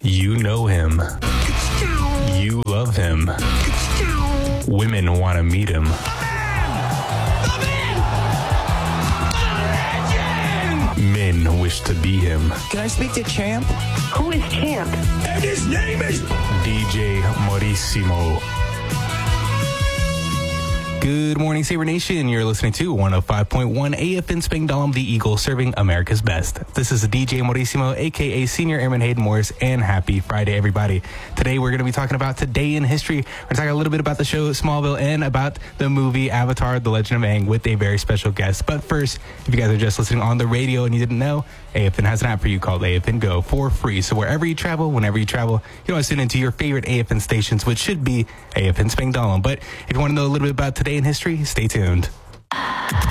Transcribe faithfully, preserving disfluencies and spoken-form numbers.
You know him. You love him. Women want to meet him. Men wish to be him. Can I speak to Champ? Who is Champ? And his name is D J Maurissimo. Good morning, Sabre Nation. You're listening to one oh five point one A F N Spangdahlem, the Eagle, serving America's best. This is D J Maurissimo, a k a. Senior Airman Hayden Morris, and happy Friday, everybody. Today, we're going to be talking about Today in History. We're going to talk a little bit about the show Smallville and about the movie Avatar, The Legend of Aang, with a very special guest. But first, if you guys are just listening on the radio and you didn't know, A F N has an app for you called A F N Go for free. So wherever you travel, whenever you travel, you can always tune into your favorite A F N stations, which should be A F N Spangdahlem. But if you want to know a little bit about Today in History, stay tuned.